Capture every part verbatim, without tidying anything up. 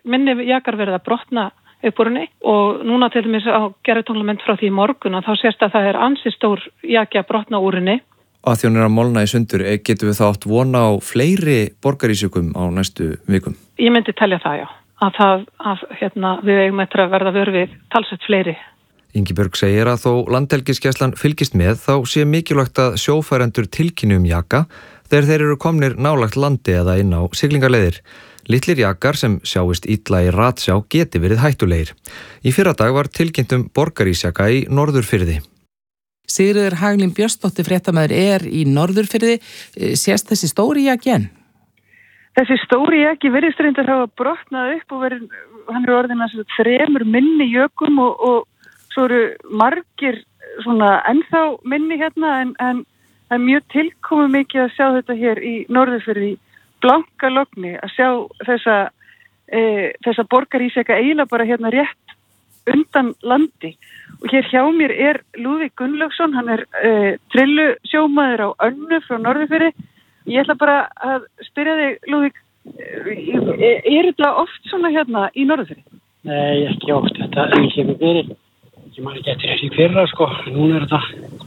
minni jakar verið að brotna upp úr henni og núna til dæmis á gerðutónlamynd frá því í morgun að þá sést að það er ansi stór jaki að brotna úr henni. Að því hún er að molna í sundur, getum við þá átt vona á fleiri borgarísjökum á næstu vikum? Ég myndi telja það, já. Að það, að hérna, við eigum eftir að verða vör við talsvert fleiri. Ingibjörg segir að þó Landhelgisgæslan fylgist með þá sé mikilvægt að sjófærendur tilkynni um jaka þegar þeir eru komnir nálægt landi eða inn á siglingaleiðir. Litlir jakar sem sjáist illa í ratsjá geti verið hættulegir. Í fyrradag var tilkynnt um borgarísjaka í Norðurfirði. Sigríður Haglín Björnsdóttir fréttamaður er í Norðurfirði. Sést þessi stóri jaki enn? Þessi stóri jaki virðist reyndar hafa brotnað upp og verið, hann er orðin að þremur minni jökum og, og svo eru margir svona ennþá minni hérna en, en það er mjög tilkomu mikið að sjá þetta hér í Norðurfirði blanka logni að sjá þessa, e, þessa borgarísjaka eiginlega bara hérna rétt undan landi. Og hér hjá mér er Lúðvík Gunnlaugsson, hann er e, trillusjómaður á Önnu frá Norðurfirði. Ég ætla bara að spyrja þig, Lúðvík, e, er þetta oft svona hérna í Norðurfirði? Nei, ekki oft. Þetta kemur fyrir. Ég man ekki eftir þessi fyrra, sko. Núna er þetta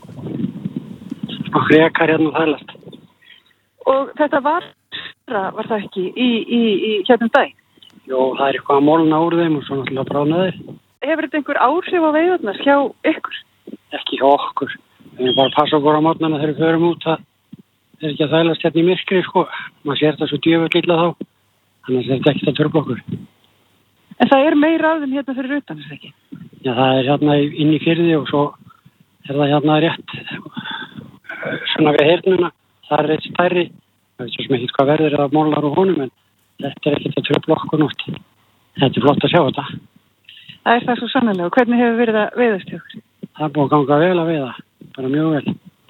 smá frekar hérna og þærlast. Og þetta var, var það ekki, í, í, í hérna dag? Jó, það er eitthvað að molna úr þeim og svo náttúrulega bránaðir. Hefur þetta einhver áhrif á veiðarnar hjá ykkur? Ekki hjá okkur. Við erum bara að passa okkur á mótnana þegar við förum út. Það er ekki að þælast hérna í myrkri, sko. Man sér þetta svo djöfull illa þá. Þannig að þetta ekki að törfla okkur. En það er meira af þeim hérna fyrir utan, er það ekki? Já, það er hérna inn í firði og svo er það hérna rétt. Svona við hernuna. Það er eitt stærri. Það veit svo sem ekki hvað verður eða mólar úr honum, en þetta er ekkert að tröfla okkur nótt. Þetta er flott að sjá þetta. Það er það svo sannarlega. Og hvernig hefur verið að veiðast hjá ykkur? Það er búið að ganga vel að veiða. Bara mjög vel.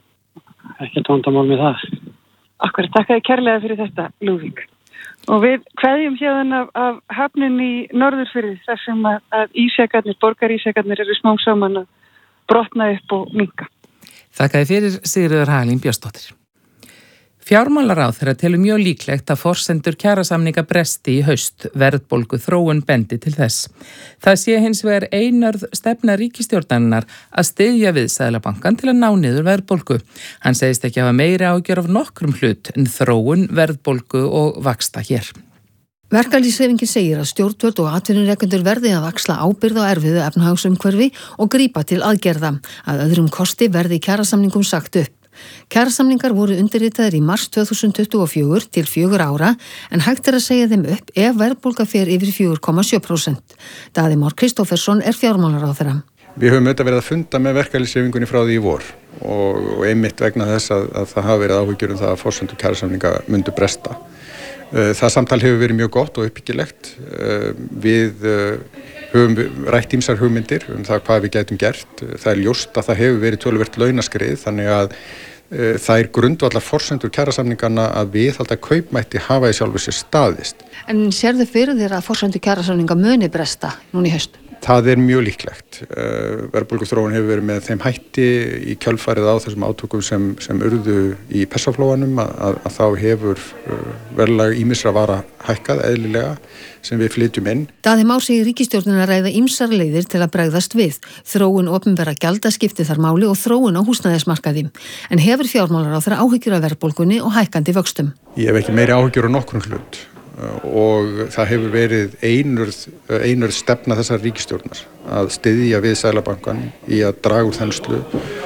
Ekkert vandamál með það. Akkur, takk að þið kærlega fyrir þetta, Lúðvík. Og við kveðjum hérna af, af hafnin í Norðurfirði þar sem að, að ísjakarnir, borgarísjakarnir eru smá saman að brotna upp og minnka. Þakkaði fyrir Sigríður Haglín Björnsdóttir. Fjármálaráðherra telur mjög líklegt að forsendur kjarasamninga bresti í haust, verðbólgu þróun bendi til þess. Það sé hins vegar einörð stefna ríkisstjórnarinnar að styðja við Seðlabankann til að ná niður verðbólgu. Hann segist ekki hafa meiri ágjör af nokkrum hlut en þróun, verðbólgu og vaxta hér. Verkalýðshreyfingin segir að stjórnvöld og atvinnurekendur verði að axla ábyrgð á erfiðu efnahagsumhverfi og grípa til aðgerða. Að öðrum kosti verði kjarasamningum sagt upp. Kjarasamningar voru undirritaðir í mars tvö þúsund tuttugu og fjögur til fjögur ára en hægt er að segja þeim upp ef verðbólga fer yfir fjögur komma sjö prósent. Daði Már Kristófersson er fjármálaráðherra. Við höfum auðvitað verið að funda með verkalýðshreyfingunni frá því í vor og, og einmitt vegna þess að, að það hafa verið áhyggjur um það að forsendur kjarasamninga myndu bresta. Það samtal hefur verið mjög gott og uppbyggilegt. Við höfum rætt ýmsar hugmyndir um það hvað við gætum gert. Það er ljóst að það hefur verið töluvert launaskrið þannig að það er grundvallar forsendur kjarasamninganna að viðhalda kaupmætti hafa í sjálfu sér staðist. En sérðu fyrir þér að forsendur kjarasamninga muni bresta núna í haust? Það er mjög líklegt. Verðbólguþróun hefur verið með þeim hætti í kjölfarið á þessum átökum sem, sem urðu í Persaflóanum að, að, að þá hefur verðlag ýmissa vara hækkað eðlilega sem við flytjum inn. Daði Már segir ríkisstjórnin að ræða ýmsar leiðir til að bregðast við. Þróun opinberra gjaldaskipti þar máli og þróun á húsnæðismarkaði. En hefur fjármálaráðherra áhyggjur af verðbólgunni og hækkandi vöxtum? Ég hef ekki meiri áhyggjur á nokkrum hlut. Og það hefur verið einurð, einurð stefna þessar ríkisstjórnar að styðja við Seðlabankann í að draga úr þenslu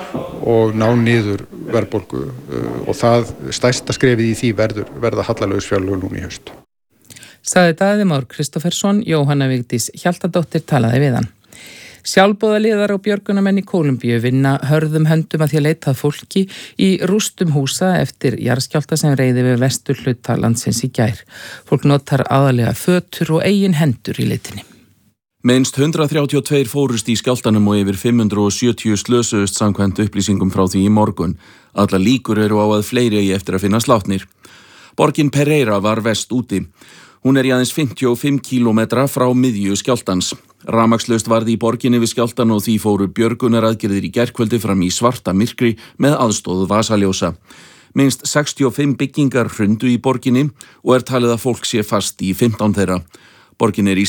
og ná niður verðbólgu og það stærsta skrefið í því verður verða hallalausfjárlög núna í haust. Sagði Daði Már Kristófersson, Jóhanna Vigdís Hjaltadóttir talaði við hann. Sjálfboðaliðar og björgunarmenn í Kólumbíu vinna hörðum höndum að því að leita að fólki í rústum húsa eftir jarðskjálfta sem reiði við vestur hluta landsins í gær. Fólk notar aðalega fötur og eigin hendur í leitinni. Minnst hundrað þrjátíu og tvö fórust í skjálftanum og yfir fimm hundruð og sjötíu slösuðust samkvæmt upplýsingum frá því í morgun. Alla líkur eru á að fleiri eigi eftir að finna látnir. Borgin Pereira var vest úti. Hún er í aðeins fimmtíu og fimm kílómetra frá miðju skjálftans. Rafmagnslaust varð í borginni við skjálftan og því fóru björgunaraðgerðir í gærkvöldi fram í svarta myrkri með aðstoð vasaljósa. Minnst sextíu og fimm byggingar hrundu í borginni og er talið að fólk sé fast í fimmtán þeirra. Borgin er í